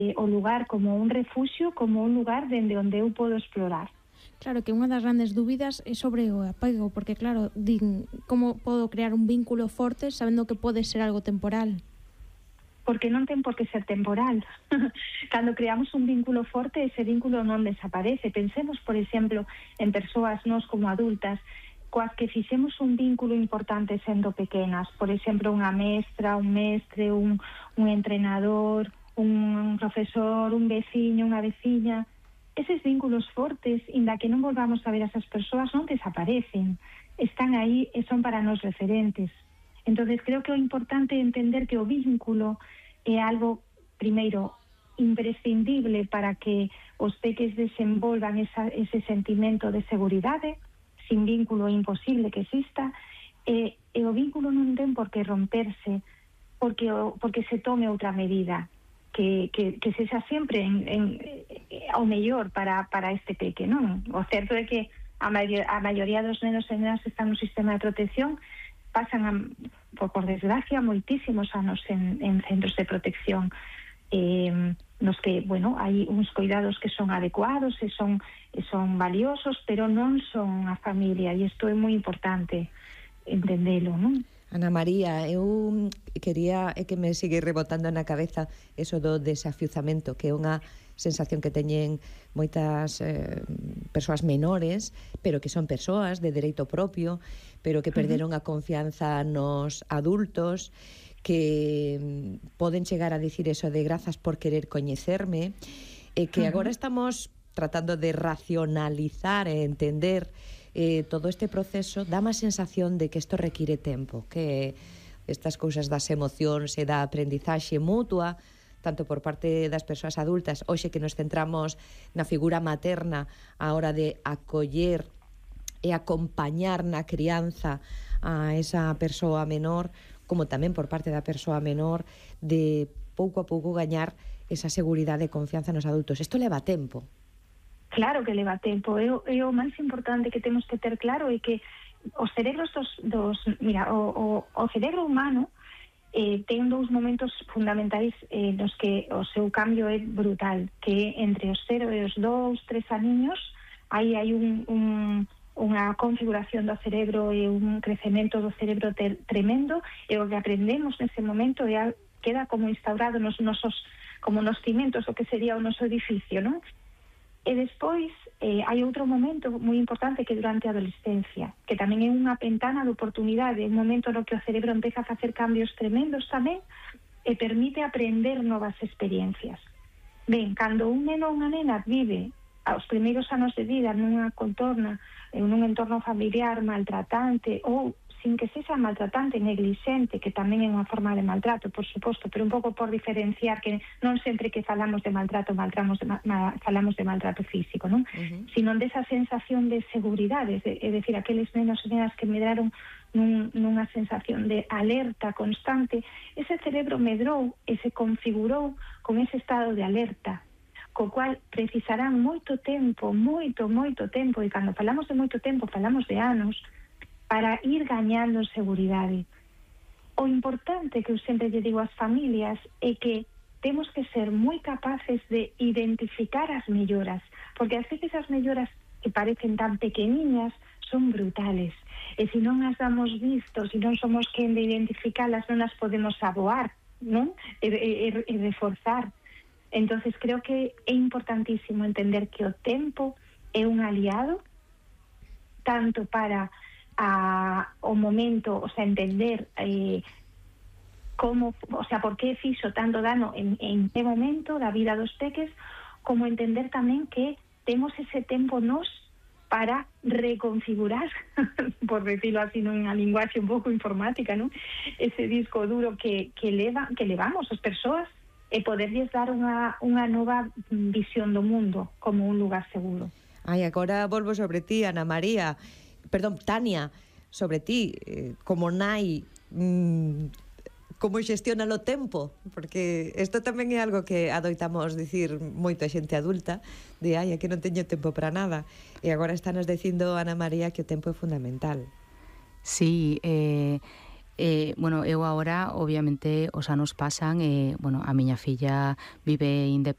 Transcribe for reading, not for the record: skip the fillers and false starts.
o lugar como un refuxio, como un lugar dende onde eu podo explorar. Claro que unha das grandes dúbidas é sobre o apego, porque claro, din, como podo crear un vínculo forte sabendo que pode ser algo temporal? Porque non ten por que ser temporal. Cando creamos un vínculo forte, ese vínculo non desaparece. Pensemos, por exemplo, en persoas nós como adultas, coas que fixemos un vínculo importante sendo pequenas. Por exemplo, unha mestra, un mestre, un entrenador, un profesor, un veciño, unha veciña. Eses vínculos fortes, inda que non volvamos a ver a esas persoas, non desaparecen. Están aí e son para nós referentes. Entonces creo que o importante é entender que o vínculo é algo, primeiro, imprescindible para que os peques desenvolvan ese sentimento de seguridade. Sin vínculo é imposible que exista, e o vínculo non ten por que romperse porque se tome outra medida que sexa sempre ao mellor para este peque, non? O certo é que a maioría dos nenos e nenas que están no sistema de protección pasan, por desgracia, moitísimos anos en centros de protección nos que, bueno, hai uns cuidados que son adecuados e son valiosos, pero non son a familia, e isto é moi importante entendelo, non? Ana María, eu quería, é que me sigue rebotando na cabeza eso do desafiuzamento, que é unha sensación que teñen moitas persoas menores, pero que son persoas de dereito propio, pero que perderon a confianza nos adultos, que poden chegar a dicir eso de grazas por querer coñecerme, e que agora estamos tratando de racionalizar e entender todo este proceso. Dá má sensación de que isto require tempo, que estas cousas das emocións e da aprendizaxe mutua, tanto por parte das persoas adultas, hoxe que nos centramos na figura materna a hora de acoller e acompañar na crianza a esa persoa menor, como tamén por parte da persoa menor, de pouco a pouco gañar esa seguridade e confianza nos adultos. Isto leva tempo. Claro que leva tempo. E o máis importante que temos que ter claro é que os cerebros mira, o cerebro humano ten dous momentos fundamentais nos que o seu cambio é brutal, que entre os 0 e os 2, 3 aniños aí hai unha configuración do cerebro e un crecemento do cerebro tremendo, e o que aprendemos nese momento queda como instaurado nos cimentos do que sería o noso edificio, non? E despois hai outro momento moi importante que é durante a adolescencia, que tamén é unha ventana de oportunidade, un momento no que o cerebro empeza a facer cambios tremendos tamén e permite aprender novas experiencias. Ben, cando un neno ou unha nena vive aos primeiros anos de vida nunha contorna, en un entorno familiar maltratante ou sin que sexa maltratante, neglixente, que tamén é unha forma de maltrato, por suposto, pero un pouco por diferenciar que non sempre que falamos de maltrato falamos de maltrato físico, non? Sino desa sensación de seguridade, é dicir, aqueles nenos e nenas que medraron nunha sensación de alerta constante, ese cerebro medrou e se configurou con ese estado de alerta, co cual precisarán moito tempo, moito tempo, e cando falamos de moito tempo falamos de anos, para ir gañando seguridade. O importante que eu sempre lle digo ás familias é que temos que ser moi capaces de identificar as melloras, porque ás veces as melloras que parecen tan pequeniñas son brutales, e se non as damos visto, se non somos quen de identificalas, non as podemos aboar, non? E reforzar. Entonces creo que é importantísimo entender que o tempo é un aliado tanto para o momento, o sea, entender como, o sea, por que fixo tanto dano en que momento da vida dos peques, como entender tamén que temos ese tempo nós para reconfigurar, por decirlo así, nunha linguaxe un pouco informática, non? Ese disco duro que levamos as persoas, e poderlles dar unha nova visión do mundo como un lugar seguro. Ai, agora volvo sobre ti, Ana María. Perdón, Tania, sobre ti, como nai, como xestiona o tempo? Porque isto tamén é algo que adoitamos dicir moito a xente adulta, de ai, aquí non teño tempo para nada, e agora estános dicindo, Ana María, que o tempo é fundamental. Sí, bueno, eu agora, obviamente, os anos pasan e, bueno, a miña filla vive